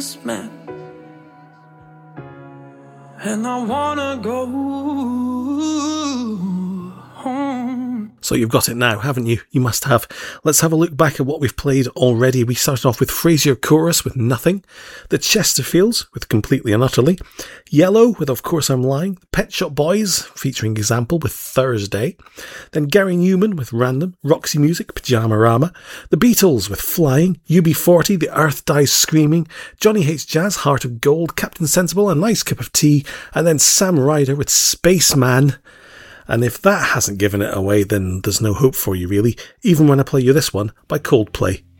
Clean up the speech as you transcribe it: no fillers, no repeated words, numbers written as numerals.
man. And I wanna go home. So you've got it now, haven't you? You must have. Let's have a look back at what we've played already. We started off with Fraser Chorus with Nothing, the Chesterfields with Completely and Utterly, Yellow with Of Course I'm Lying, the Pet Shop Boys featuring Example with Thursday, then Gary Newman with Random, Roxy Music, Pyjamarama, the Beatles with Flying, UB40, The Earth Dies Screaming, Johnny Hates Jazz, Heart of Gold, Captain Sensible, A Nice Cup of Tea, and then Sam Ryder with Spaceman. And if that hasn't given it away, then there's no hope for you really, even when I play you this one by Coldplay.